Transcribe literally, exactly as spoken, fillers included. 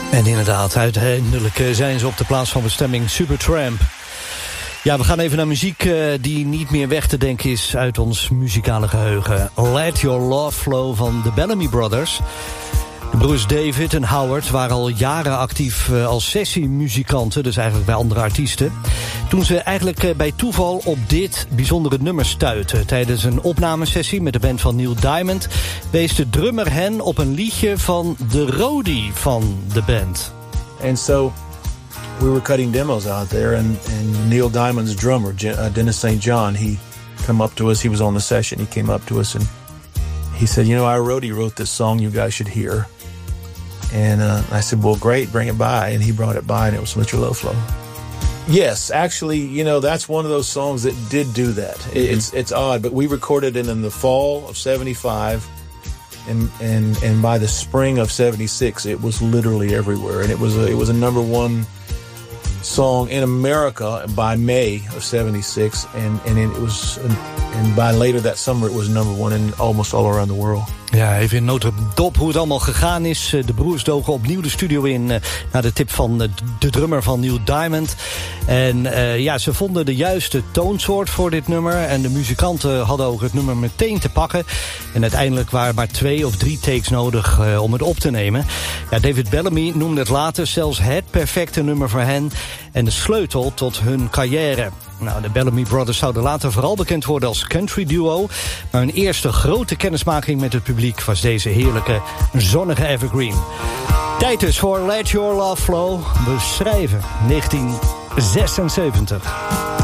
En inderdaad, uiteindelijk zijn ze op de plaats van bestemming Supertramp. Ja, we gaan even naar muziek uh, die niet meer weg te denken is uit ons muzikale geheugen. Let Your Love Flow van de Bellamy Brothers. De broers David en Howard waren al jaren actief uh, als sessiemuzikanten, dus eigenlijk bij andere artiesten. Toen ze eigenlijk uh, bij toeval op dit bijzondere nummer stuitten. Tijdens een opnamesessie met de band van Neil Diamond wees de drummer hen op een liedje van de roadie van de band. And so we were cutting demos out there, and, and Neil Diamond's drummer, uh, Dennis Saint John, he come up to us. He was on the session. He came up to us and he said, "You know, our roadie wrote this song. You guys should hear." And uh, I said, "Well, great, bring it by." And he brought it by, and it was Let Your Love Flow. Yes, actually, you know, that's one of those songs that did do that. Mm-hmm. It's it's odd, but we recorded it in the fall of seventy-five. And, and and by the spring of seventy-six, it was literally everywhere. And it was a, it was a number one song in America by May of seventy-six. And, and it was, and by later that summer, it was number one in almost all around the world. Ja, even in notendop hoe het allemaal gegaan is. De broers dogen opnieuw de studio in uh, naar de tip van uh, de drummer van Neil Diamond. En uh, ja, ze vonden de juiste toonsoort voor dit nummer. En de muzikanten hadden ook het nummer meteen te pakken. En uiteindelijk waren maar twee of drie takes nodig uh, om het op te nemen. Ja, David Bellamy noemde het later zelfs het perfecte nummer voor hen. En de sleutel tot hun carrière. Nou, de Bellamy Brothers zouden later vooral bekend worden als country duo. Maar hun eerste grote kennismaking met het publiek was deze heerlijke zonnige evergreen. Tijd dus voor Let Your Love Flow. We schrijven negentien zesenzeventig.